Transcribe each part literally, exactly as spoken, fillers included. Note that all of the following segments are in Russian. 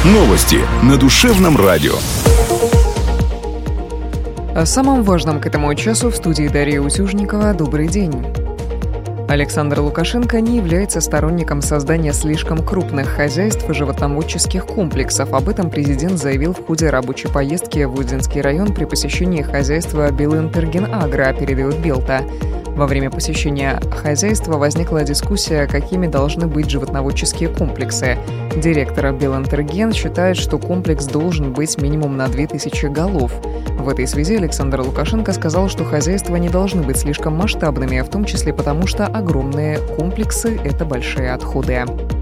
Новости на Душевном радио. О самом важном к этому часу в студии Дарья Утюжникова. Добрый день. Александр Лукашенко не является сторонником создания слишком крупных хозяйств и животноводческих комплексов. Об этом президент заявил в ходе рабочей поездки в Удинский район при посещении хозяйства «Белинтергенагро», передает Белта. Во время посещения хозяйства возникла дискуссия, какими должны быть животноводческие комплексы. Директор Белинтерген считает, что комплекс должен быть минимум на две тысячи голов. В этой связи Александр Лукашенко сказал, что хозяйства не должны быть слишком масштабными, в том числе потому, что огромные комплексы – это большие отходы.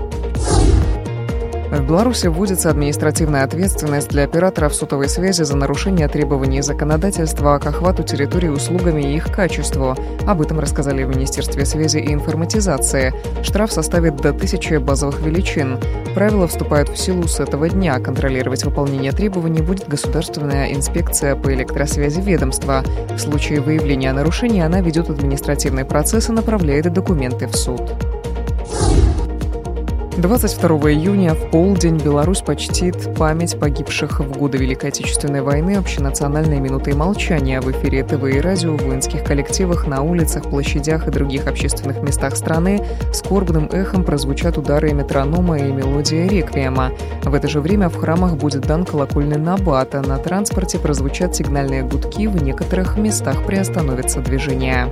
В Беларуси вводится административная ответственность для операторов сотовой связи за нарушение требований законодательства к охвату территории услугами и их качеству. Об этом рассказали в Министерстве связи и информатизации. Штраф составит до тысячи базовых величин. Правила вступают в силу с этого дня. Контролировать выполнение требований будет Государственная инспекция по электросвязи ведомства. В случае выявления нарушений она ведет административный процесс и направляет документы в суд. двадцать второго июня в полдень Беларусь почтит память погибших в годы Великой Отечественной войны общенациональной минутой молчания. В эфире ТВ и радио, в воинских коллективах, на улицах, площадях и других общественных местах страны скорбным эхом прозвучат удары метронома и мелодия реквиема. В это же время в храмах будет дан колокольный набат, а на транспорте прозвучат сигнальные гудки, в некоторых местах приостановится движение.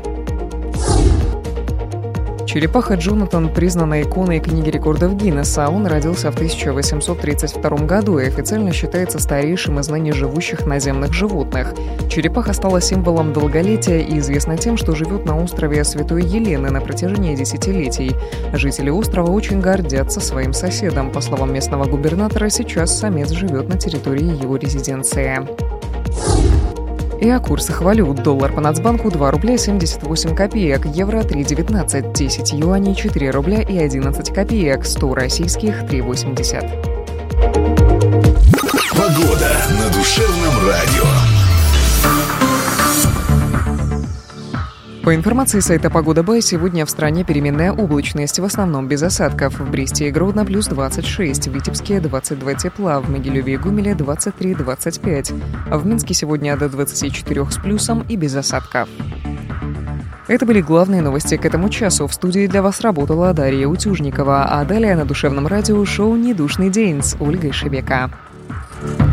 Черепаха Джонатан признана иконой книги рекордов Гиннесса. Он родился в тысяча восемьсот тридцать втором году и официально считается старейшим из ныне живущих наземных животных. Черепаха стала символом долголетия и известна тем, что живет на острове Святой Елены на протяжении десятилетий. Жители острова очень гордятся своим соседом. По словам местного губернатора, сейчас самец живет на территории его резиденции. И о курсах валют. Доллар по Нацбанку два рубля семьдесят восемь копеек, евро три девятнадцать, десять юаней четыре рубля и одиннадцать копеек, сто российских три восемьдесят. Погода на Душевном радио. По информации сайта «Погода.бай», сегодня в стране переменная облачность, в основном без осадков. В Бресте и Гродно плюс двадцать шесть, в Витебске двадцать два тепла, в Могилеве и Гомеле двадцать три двадцать пять. А в Минске сегодня до двадцати четырёх с плюсом и без осадков. Это были главные новости к этому часу. В студии для вас работала Дарья Утюжникова. А далее на Душевном радио шоу «Недушный день» с Ольгой Шебека.